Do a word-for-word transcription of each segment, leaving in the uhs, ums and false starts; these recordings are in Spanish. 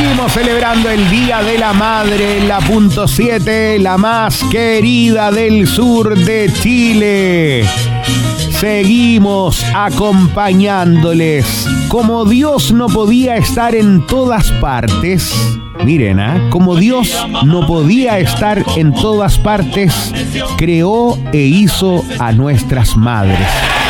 Seguimos celebrando el Día de la Madre en la punto siete, la más querida del sur de Chile. Seguimos acompañándoles. Como Dios no podía estar en todas partes, miren, ¿eh? Como Dios no podía estar en todas partes, creó e hizo a nuestras madres.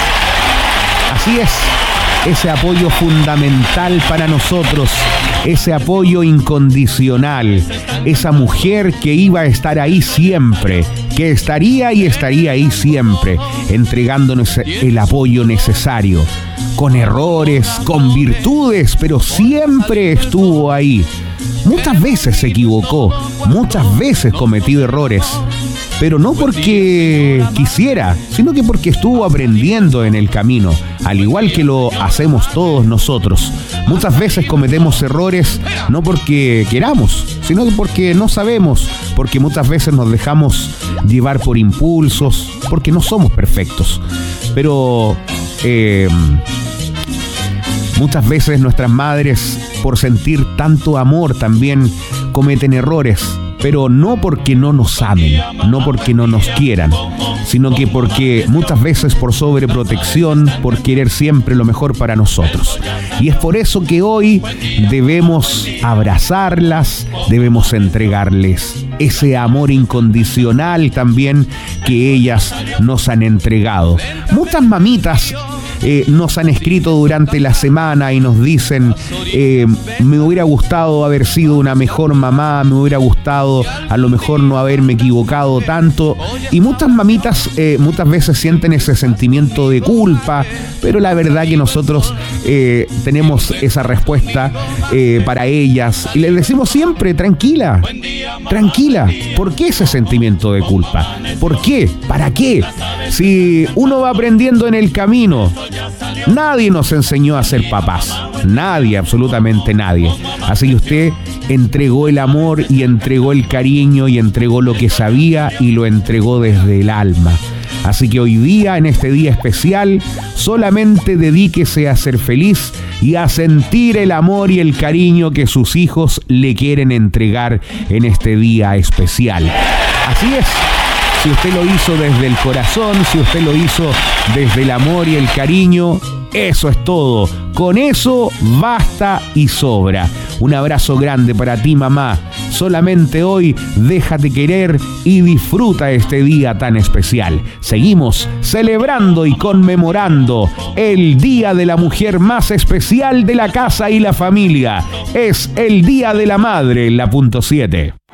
Así es, ese apoyo fundamental para nosotros, ese apoyo incondicional, esa mujer que iba a estar ahí siempre, que estaría y estaría ahí siempre, entregándonos el apoyo necesario, con errores, con virtudes, pero siempre estuvo ahí. Muchas veces se equivocó, muchas veces cometió errores, pero no porque quisiera, sino que porque estuvo aprendiendo en el camino, al igual que lo hacemos todos nosotros. Muchas veces cometemos errores no porque queramos, sino porque no sabemos, porque muchas veces nos dejamos llevar por impulsos, porque no somos perfectos. Pero eh, muchas veces nuestras madres, por sentir tanto amor, también cometen errores, pero no porque no nos amen, no porque no nos quieran, sino que porque muchas veces por sobreprotección, por querer siempre lo mejor para nosotros. Y es por eso que hoy debemos abrazarlas, debemos entregarles ese amor incondicional también que ellas nos han entregado. Muchas mamitas Eh, nos han escrito durante la semana y nos dicen, eh, me hubiera gustado haber sido una mejor mamá, me hubiera gustado a lo mejor no haberme equivocado tanto. Y muchas mamitas eh, muchas veces sienten ese sentimiento de culpa, pero la verdad que nosotros eh, tenemos esa respuesta eh, para ellas y les decimos siempre, tranquila, tranquila. ¿Por qué ese sentimiento de culpa? ¿Por qué? ¿Para qué? Si uno va aprendiendo en el camino. Nadie nos enseñó a ser papás. Nadie, absolutamente nadie. Así que usted entregó el amor y entregó el cariño y entregó lo que sabía y lo entregó desde el alma. Así que hoy día, en este día especial, solamente dedíquese a ser feliz y a sentir el amor y el cariño que sus hijos le quieren entregar en este día especial. Así es. Si usted lo hizo desde el corazón, si usted lo hizo desde el amor y el cariño, eso es todo. Con eso basta y sobra. Un abrazo grande para ti, mamá. Solamente hoy déjate querer y disfruta este día tan especial. Seguimos celebrando y conmemorando el Día de la Mujer más especial de la casa y la familia. Es el Día de la Madre en la punto siete.